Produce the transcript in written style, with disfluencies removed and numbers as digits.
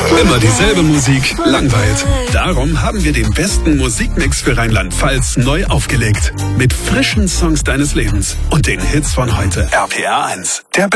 Immer dieselbe Musik langweilt. Darum haben wir den besten Musikmix für Rheinland-Pfalz neu aufgelegt. Mit frischen Songs deines Lebens und den Hits von heute. RPR 1, der